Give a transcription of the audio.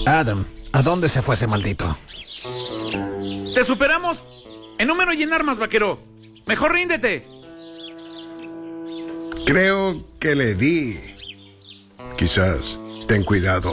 Adam, ¿a dónde se fue ese maldito? ¡Te superamos! En número y en armas, vaquero. Mejor ríndete. Creo que le di. Quizás. Ten cuidado.